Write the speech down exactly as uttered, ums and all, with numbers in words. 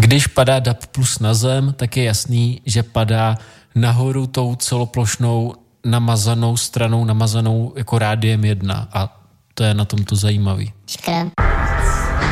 Když padá D A B plus na zem, tak je jasný, že padá nahoru tou celoplošnou namazanou stranou, namazanou jako rádiem jedna. A to je na tom to zajímavý. Škrem.